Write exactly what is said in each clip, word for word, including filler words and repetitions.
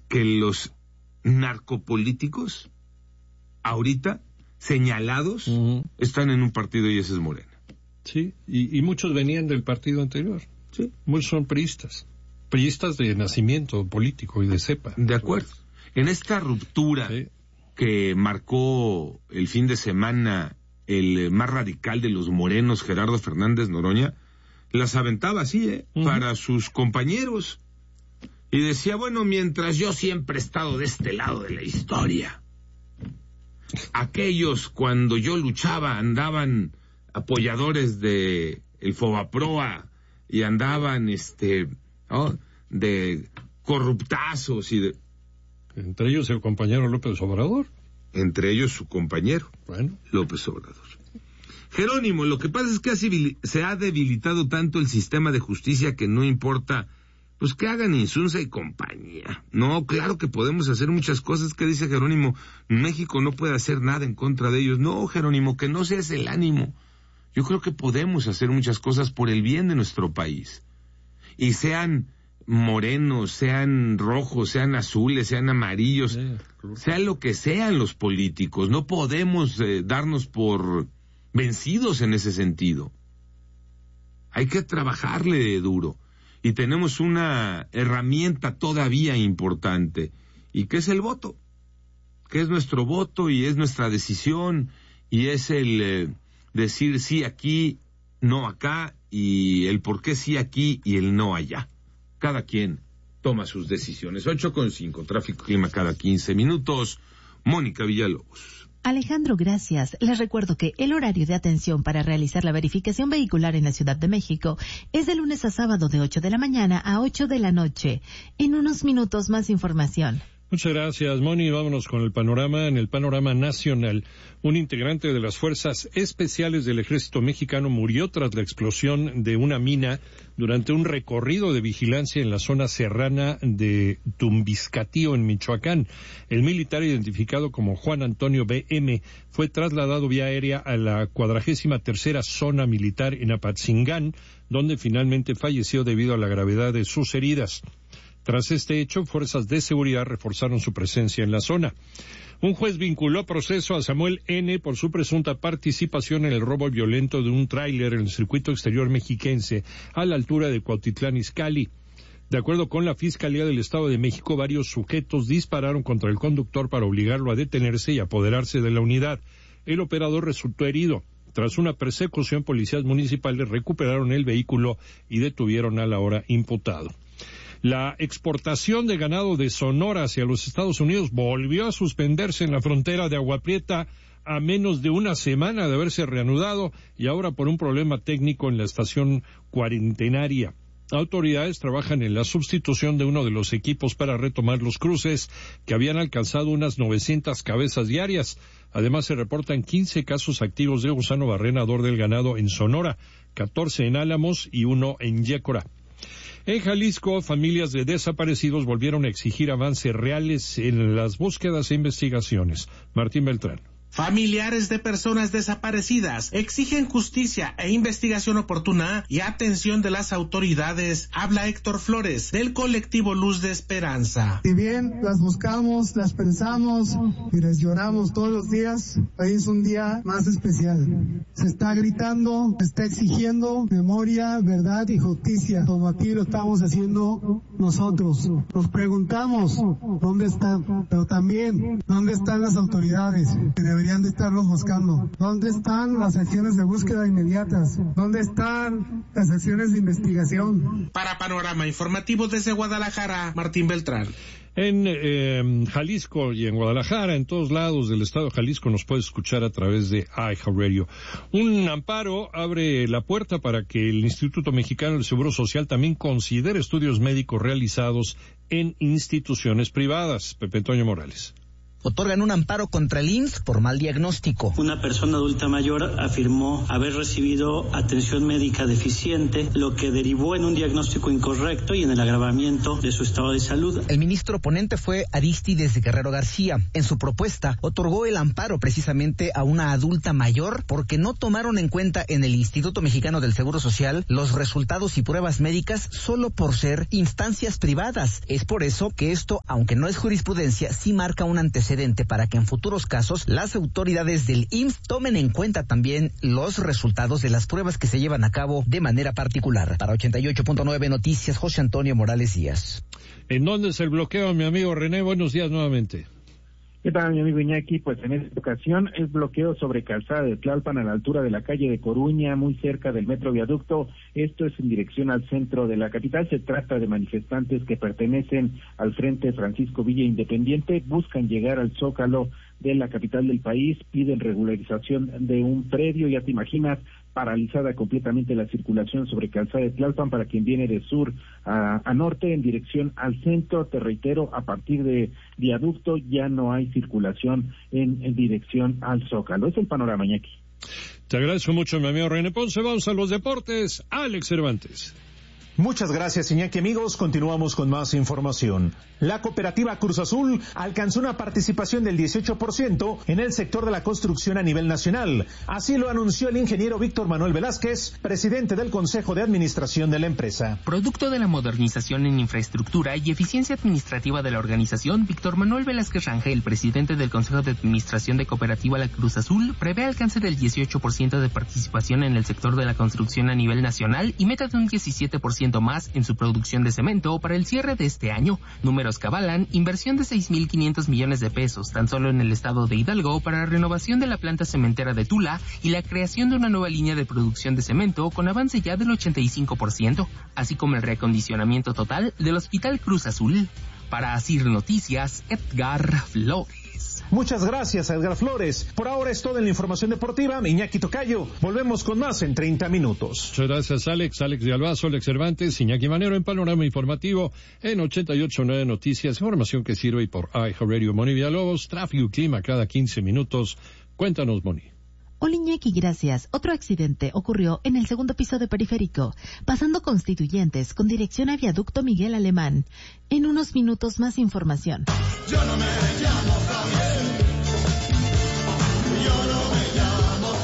que los narcopolíticos ahorita señalados uh-huh. están en un partido y ese es Morena. Sí, y, y muchos venían del partido anterior. Sí. Muchos son priistas. Priistas de nacimiento político y de cepa. De acuerdo. En esta ruptura sí. que marcó el fin de semana el más radical de los morenos, Gerardo Fernández Noroña, las aventaba así, ¿eh? Uh-huh. Para sus compañeros. Y decía, bueno, mientras yo siempre he estado de este lado de la historia, aquellos cuando yo luchaba andaban apoyadores de el Fobaproa y andaban este ¿no? de corruptazos y de... Entre ellos el compañero López Obrador. Entre ellos su compañero bueno. López Obrador. Jerónimo, lo que pasa es que ha civil... se ha debilitado tanto el sistema de justicia que no importa, pues que hagan Insunza y compañía. No, claro que podemos hacer muchas cosas. ¿Qué dice Jerónimo? México no puede hacer nada en contra de ellos. No, Jerónimo, que no sea ese el ánimo. Yo creo que podemos hacer muchas cosas por el bien de nuestro país. Y sean morenos, sean rojos, sean azules, sean amarillos, sí, claro. Sea lo que sean los políticos. No podemos eh, darnos por vencidos en ese sentido. Hay que trabajarle duro. Y tenemos una herramienta todavía importante, y que es el voto. Que es nuestro voto y es nuestra decisión, y es el... Eh, decir sí aquí, no acá, y el por qué sí aquí y el no allá. Cada quien toma sus decisiones. ocho con cinco, tráfico clima cada quince minutos. Mónica Villalobos. Alejandro, gracias. Les recuerdo que el horario de atención para realizar la verificación vehicular en la Ciudad de México es de lunes a sábado de ocho de la mañana a ocho de la noche. En unos minutos más información. Muchas gracias, Moni. Vámonos con el panorama. En el panorama nacional, un integrante de las Fuerzas Especiales del Ejército Mexicano murió tras la explosión de una mina durante un recorrido de vigilancia en la zona serrana de Tumbiscatío, en Michoacán. El militar, identificado como Juan Antonio B M, fue trasladado vía aérea a la cuadragésima tercera zona militar en Apatzingán, donde finalmente falleció debido a la gravedad de sus heridas. Tras este hecho, fuerzas de seguridad reforzaron su presencia en la zona. Un juez vinculó a proceso a Samuel N. por su presunta participación en el robo violento de un tráiler en el circuito exterior mexiquense a la altura de Cuautitlán Izcalli. De acuerdo con la Fiscalía del Estado de México, varios sujetos dispararon contra el conductor para obligarlo a detenerse y apoderarse de la unidad. El operador resultó herido. Tras una persecución, policías municipales recuperaron el vehículo y detuvieron al ahora imputado. La exportación de ganado de Sonora hacia los Estados Unidos volvió a suspenderse en la frontera de Agua Prieta a menos de una semana de haberse reanudado y ahora por un problema técnico en la estación cuarentenaria. Autoridades trabajan en la sustitución de uno de los equipos para retomar los cruces que habían alcanzado unas novecientas cabezas diarias. Además se reportan quince casos activos de gusano barrenador del ganado en Sonora, catorce en Álamos y uno en Yécora. En Jalisco, familias de desaparecidos volvieron a exigir avances reales en las búsquedas e investigaciones. Martín Beltrán. Familiares de personas desaparecidas exigen justicia e investigación oportuna y atención de las autoridades. Habla Héctor Flores, del colectivo Luz de Esperanza. Si bien las buscamos, las pensamos y les lloramos todos los días, hoy es un día más especial. Se está gritando, se está exigiendo memoria, verdad y justicia, como aquí lo estamos haciendo nosotros. Nos preguntamos dónde están, pero también dónde están las autoridades que deberían de estarlos buscando. ¿Dónde están las acciones de búsqueda inmediatas? ¿Dónde están las acciones de investigación? Para Panorama Informativo desde Guadalajara, Martín Beltrán. En eh, Jalisco y en Guadalajara, en todos lados del estado de Jalisco, nos puede escuchar a través de iHeartRadio. Un amparo abre la puerta para que el Instituto Mexicano del Seguro Social también considere estudios médicos realizados en instituciones privadas. Pepe Antonio Morales. otorgan un amparo contra el I M S S por mal diagnóstico. Una persona adulta mayor afirmó haber recibido atención médica deficiente, lo que derivó en un diagnóstico incorrecto y en el agravamiento de su estado de salud. El ministro ponente fue Arístides Guerrero García. En su propuesta, otorgó el amparo precisamente a una adulta mayor porque no tomaron en cuenta en el Instituto Mexicano del Seguro Social los resultados y pruebas médicas solo por ser instancias privadas. Es por eso que esto, aunque no es jurisprudencia, sí marca un antecedente para que en futuros casos las autoridades del I M S S tomen en cuenta también los resultados de las pruebas que se llevan a cabo de manera particular. Para ochenta y ocho punto nueve Noticias, José Antonio Morales Díaz. ¿En dónde es el bloqueo, mi amigo René? Buenos días nuevamente. ¿Qué tal, mi amigo Iñaki? Pues en esta ocasión es bloqueo sobre Calzada de Tlalpan a la altura de la calle de Coruña, muy cerca del Metro Viaducto. Esto es en dirección al centro de la capital. Se trata de manifestantes que pertenecen al Frente Francisco Villa Independiente, buscan llegar al Zócalo de la capital del país, piden regularización de un predio, ya te imaginas, paralizada completamente la circulación sobre Calzada de Tlalpan para quien viene de sur a, a norte en dirección al centro. Te reitero, a partir de Viaducto ya no hay circulación en, en dirección al Zócalo. Es el panorama, Iñaki. Te agradezco mucho, mi amigo René Ponce. Vamos a los deportes. Alex Cervantes. Muchas gracias, Iñaki. Amigos, continuamos con más información. La cooperativa Cruz Azul alcanzó una participación del dieciocho por ciento en el sector de la construcción a nivel nacional. Así lo anunció el ingeniero Víctor Manuel Velázquez, presidente del Consejo de Administración de la empresa. Producto de la modernización en infraestructura y eficiencia administrativa de la organización, Víctor Manuel Velázquez Rangel, presidente del Consejo de Administración de Cooperativa La Cruz Azul, prevé alcance del dieciocho por ciento de participación en el sector de la construcción a nivel nacional y meta de un diecisiete por ciento más en su producción de cemento para el cierre de este año. Números que avalan inversión de seis mil quinientos millones de pesos tan solo en el estado de Hidalgo para la renovación de la planta cementera de Tula y la creación de una nueva línea de producción de cemento con avance ya del ochenta y cinco por ciento, así como el reacondicionamiento total del Hospital Cruz Azul. Para Asir Noticias, Edgar Flores. Muchas gracias, Edgar Flores. Por ahora es toda la información deportiva. Iñaki Tocayo. Volvemos con más en treinta minutos. Muchas gracias, Alex. Alex de Albazo, Alex Cervantes, Iñaki Manero en Panorama Informativo en ochenta y ocho punto nueve Noticias. Información que sirve por iHeartRadio. Moni Villalobos, tráfico y clima cada quince minutos. Cuéntanos, Moni. Hola Iñaki, gracias. Otro accidente ocurrió en el segundo piso de Periférico, pasando Constituyentes con dirección a Viaducto Miguel Alemán. En unos minutos más información. Yo no me llamo Javier. Yo no me llamo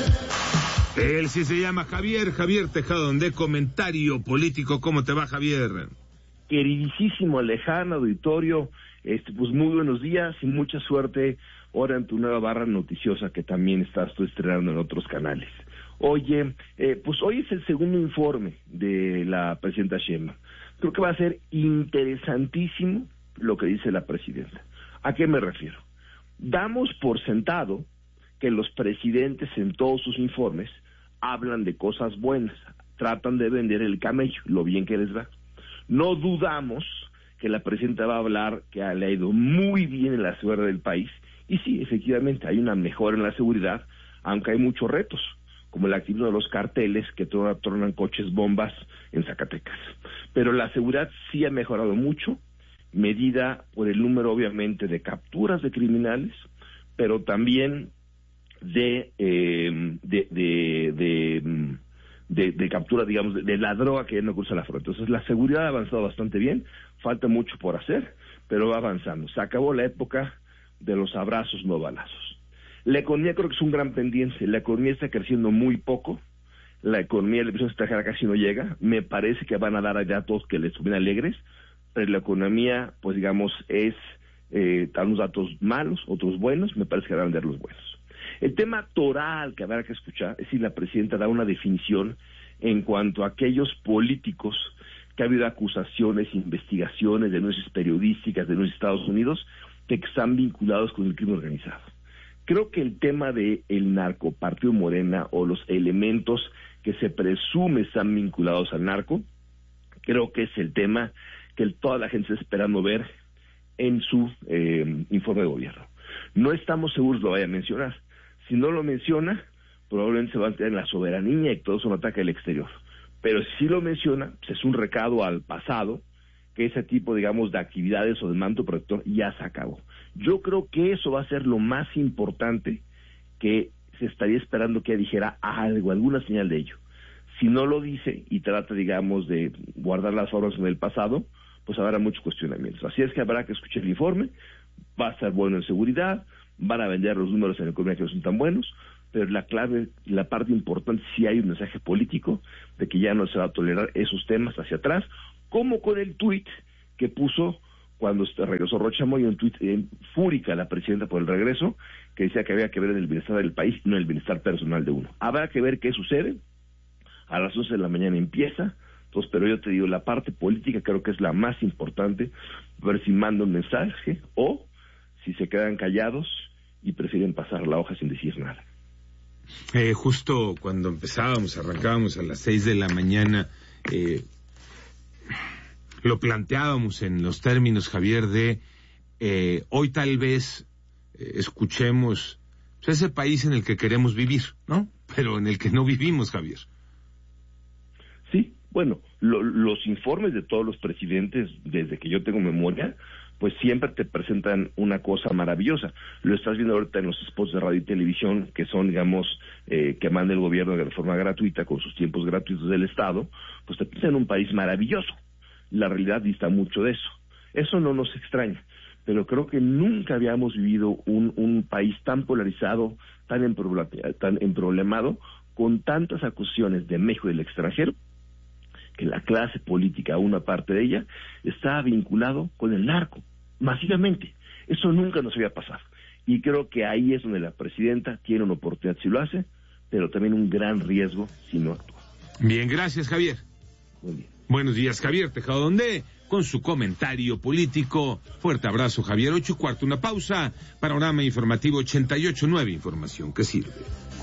Javier. Él sí se llama Javier, Javier Tejado, de Comentario Político. ¿Cómo te va, Javier? Queridísimo, lejano auditorio, este, pues muy buenos días y mucha suerte ahora en tu nueva barra noticiosa que también estás tú estrenando en otros canales. Oye, eh, pues hoy es el segundo informe de la presidenta Sheinbaum. Creo que va a ser interesantísimo lo que dice la presidenta. ¿A qué me refiero? Damos por sentado que los presidentes en todos sus informes hablan de cosas buenas, tratan de vender el camello, lo bien que les va. No dudamos que la presidenta va a hablar que le ha ido muy bien en la seguridad del país. Y sí, efectivamente, hay una mejora en la seguridad, aunque hay muchos retos, como la actividad de los carteles que tornan coches bombas en Zacatecas. Pero la seguridad sí ha mejorado mucho, medida por el número, obviamente, de capturas de criminales, pero también de eh, de, de, de, de, de captura, digamos, de, de la droga que ya no cruza la frontera. Entonces, la seguridad ha avanzado bastante bien, falta mucho por hacer, pero va avanzando. Se acabó la época de los abrazos, no balazos. La economía creo que es un gran pendiente. La economía está creciendo muy poco. La economía de la inversión extranjera casi no llega. Me parece que van a dar a datos que les suben alegres, pero la economía, pues digamos, es eh, unos datos malos, otros buenos. Me parece que van a dar los buenos. El tema toral que habrá que escuchar es si la presidenta da una definición en cuanto a aquellos políticos que ha habido acusaciones, investigaciones, denuncias periodísticas, denuncias de Estados Unidos, de que están vinculados con el crimen organizado. Creo que el tema de el narcopartido Morena o los elementos que se presume están vinculados al narco, creo que es el tema que toda la gente está esperando ver en su eh, informe de gobierno. No estamos seguros lo vaya a mencionar. Si no lo menciona, probablemente se va a tener la soberanía y todo es un ataque al exterior. Pero si lo menciona, pues es un recado al pasado que ese tipo, digamos, de actividades o de manto protector ya se acabó. Yo creo que eso va a ser lo más importante, que se estaría esperando que dijera algo, alguna señal de ello. Si no lo dice y trata, digamos, de guardar las formas en el pasado, pues habrá muchos cuestionamientos. Así es que habrá que escuchar el informe, va a estar bueno en seguridad, van a vender los números en la economía que no son tan buenos, pero la clave, la parte importante, sí hay un mensaje político de que ya no se va a tolerar esos temas hacia atrás, como con el tuit que puso cuando regresó Rocha Moya, un tuit eh, fúrica la presidenta por el regreso, que decía que había que ver en el bienestar del país, no en el bienestar personal de uno. Habrá que ver qué sucede. A las once de la mañana empieza, entonces, pero yo te digo, la parte política creo que es la más importante, ver si manda un mensaje o si se quedan callados y prefieren pasar la hoja sin decir nada. Eh, justo cuando empezábamos, arrancábamos a las seis de la mañana, eh, lo planteábamos en los términos, Javier, de eh, hoy tal vez eh, escuchemos pues, ese país en el que queremos vivir, ¿no? Pero en el que no vivimos, Javier. Sí, bueno, lo, los informes de todos los presidentes, desde que yo tengo memoria, pues siempre te presentan una cosa maravillosa. Lo estás viendo ahorita en los spots de radio y televisión, que son, digamos, eh, que manda el gobierno de forma gratuita, con sus tiempos gratuitos del Estado, pues te presentan un país maravilloso. La realidad dista mucho de eso. Eso no nos extraña, pero creo que nunca habíamos vivido un, un país tan polarizado, tan, emproblema, tan emproblemado, con tantas acusaciones de México y del extranjero, que la clase política, una parte de ella, está vinculado con el narco, masivamente. Eso nunca nos había pasado. Y creo que ahí es donde la presidenta tiene una oportunidad si lo hace, pero también un gran riesgo si no actúa. Bien, gracias, Javier. Muy bien. Buenos días, Javier Tejado Donde, con su comentario político. Fuerte abrazo, Javier. Ocho y cuarto, una pausa. Panorama Informativo ochenta y ocho punto nueve, información que sirve.